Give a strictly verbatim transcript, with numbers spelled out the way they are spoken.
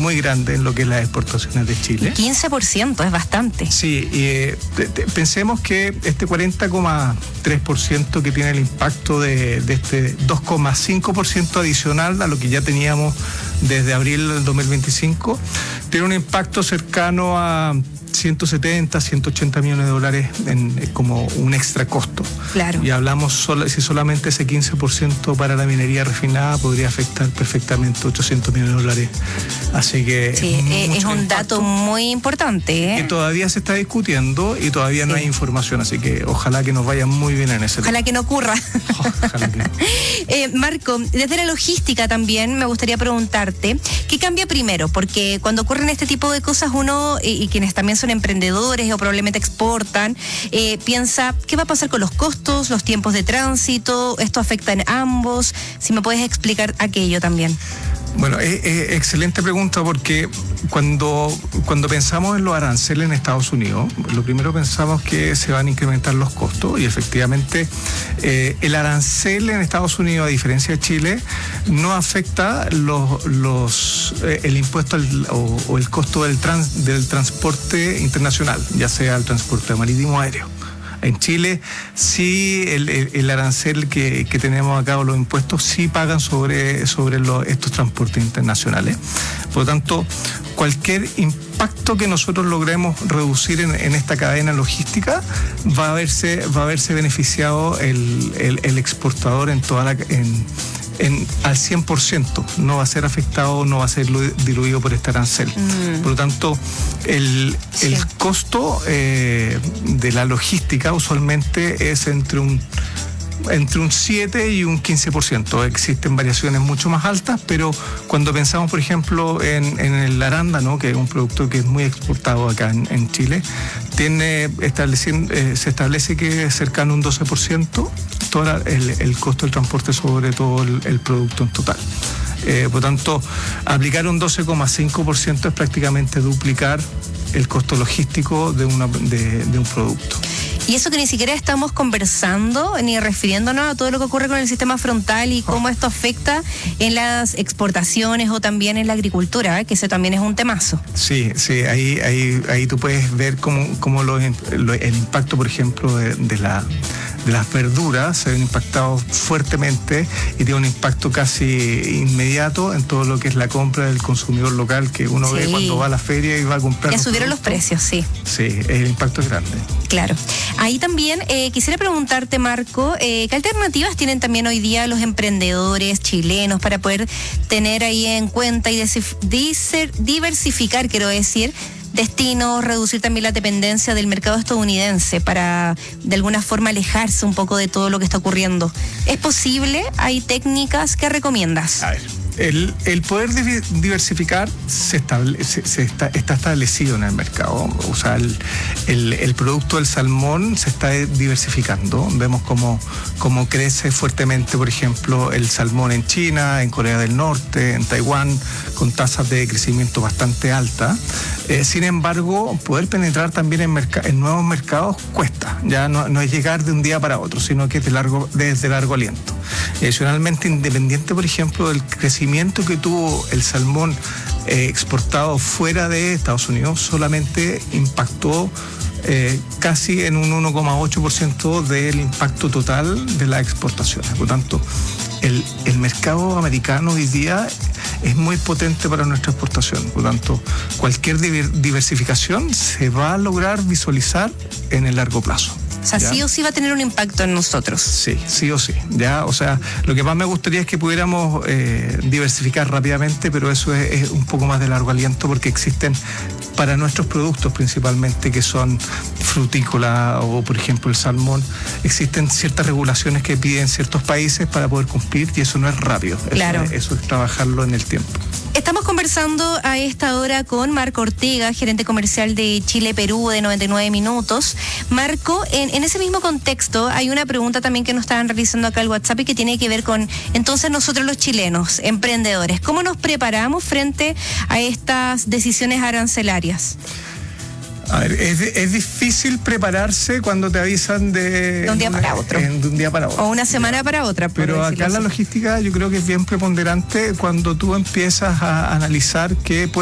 muy grande en lo que es las exportaciones de Chile. quince por ciento es bastante. Sí, y eh, te, te, pensemos que este cuarenta coma tres por ciento que tiene el impacto de, de este dos coma cinco por ciento adicional a lo que ya teníamos desde abril del dos mil veinticinco, tiene un impacto cercano a ciento setenta, ciento ochenta millones de dólares en, como un extra costo. Claro. Y hablamos, solo, si solamente ese quince por ciento para la minería refinada podría afectar perfectamente ochocientos millones de dólares. Así que sí, es, es un dato muy importante. ¿eh? Que todavía se está discutiendo y todavía sí. no hay información, así que ojalá que nos vaya muy bien en ese Ojalá tema. que no ocurra. Ojalá que no. eh, Marco, desde la logística también me gustaría preguntarte, ¿qué cambia primero? Porque cuando ocurren este tipo de cosas uno, y, y quienes también son emprendedores o probablemente exportan, eh, piensa, ¿qué va a pasar con los costos, los tiempos de tránsito? ¿Esto afecta en ambos? Si me puedes explicar aquello también. Bueno, es, es excelente pregunta porque cuando, cuando pensamos en los aranceles en Estados Unidos, lo primero pensamos que se van a incrementar los costos y efectivamente eh, el arancel en Estados Unidos, a diferencia de Chile, no afecta los, los, eh, el impuesto al, o, o el costo del, trans, del transporte internacional, ya sea el transporte marítimo o aéreo. En Chile sí el, el, el arancel que, que tenemos acá o los impuestos sí pagan sobre, sobre los, estos transportes internacionales. Por lo tanto, cualquier impacto que nosotros logremos reducir en, en esta cadena logística va a verse, va a verse beneficiado el, el, el exportador en toda la... En, En, al cien por ciento, no va a ser afectado, no va a ser diluido por este arancel. Mm. Por lo tanto, el, sí. el costo eh, de la logística usualmente es entre un entre un siete y un quince por ciento. Existen variaciones mucho más altas, pero cuando pensamos, por ejemplo, en, en el arándano, que es un producto que es muy exportado acá en, en Chile, tiene estableciendo, eh, se establece que es cercano a un doce por ciento todo el, el costo del transporte sobre todo el, el producto en total. Eh, por tanto, aplicar un doce coma cinco por ciento es prácticamente duplicar el costo logístico de, una, de, de un producto. Y eso que ni siquiera estamos conversando ni refiriéndonos a todo lo que ocurre con el sistema frontal y cómo esto afecta en las exportaciones o también en la agricultura, ¿eh? Que ese también es un temazo. Sí, sí, ahí, ahí, ahí tú puedes ver cómo, cómo lo, lo, el impacto, por ejemplo, de, de la... de las verduras se ven impactados fuertemente y tiene un impacto casi inmediato en todo lo que es la compra del consumidor local que uno sí. ve cuando va a la feria y va a comprar. Ya subieron los precios, sí. Sí, el impacto es grande. Claro. Ahí también eh, quisiera preguntarte, Marco, eh, ¿qué alternativas tienen también hoy día los emprendedores chilenos para poder tener ahí en cuenta y diversificar, quiero decir, destinos, reducir también la dependencia del mercado estadounidense para de alguna forma alejarse un poco de todo lo que está ocurriendo? ¿Es posible? ¿Hay técnicas? ¿Qué recomiendas? A ver, el, el poder diversificar se, estable, se, se está, está establecido en el mercado. O sea, el, el, el producto del salmón se está diversificando. Vemos cómo, cómo crece fuertemente, por ejemplo, el salmón en China, en Corea del Norte, en Taiwán, con tasas de crecimiento bastante altas. Eh, sin embargo, poder penetrar también en, merc- en nuevos mercados cuesta. Ya no, no es llegar de un día para otro, sino que es de largo, desde largo aliento. Adicionalmente, independiente, por ejemplo, del crecimiento que tuvo el salmón eh, exportado fuera de Estados Unidos, solamente impactó eh, casi en un uno coma ocho por ciento del impacto total de las exportaciones. Por lo tanto, el, el mercado americano hoy día es muy potente para nuestra exportación. Por lo tanto, cualquier diversificación se va a lograr visualizar en el largo plazo. O sea, ¿ya? Sí o sí va a tener un impacto en nosotros. Sí, sí o sí. Ya, o sea, lo que más me gustaría es que pudiéramos eh, diversificar rápidamente, pero eso es, es un poco más de largo aliento porque existen para nuestros productos principalmente que son frutícola o por ejemplo el salmón, existen ciertas regulaciones que piden ciertos países para poder cumplir y eso no es rápido. Claro. Eso, eso es trabajarlo en el tiempo. Estamos conversando a esta hora con Marco Ortega, gerente comercial de Chile Perú de noventa y nueve minutos. Marco, en, en ese mismo contexto hay una pregunta también que nos estaban realizando acá al WhatsApp y que tiene que ver con, entonces nosotros los chilenos, emprendedores, ¿cómo nos preparamos frente a estas decisiones arancelarias? A ver, es, es difícil prepararse cuando te avisan de... De un día para otro. En, de un día para otro. O una semana ya. para otra. Pero acá así. La logística yo creo que es bien preponderante cuando tú empiezas a analizar qué